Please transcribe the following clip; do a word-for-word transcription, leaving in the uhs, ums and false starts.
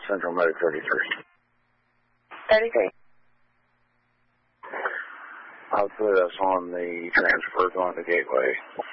Central Medic thirty-three. thirty-three. I'll put us on the transfer going to Gateway.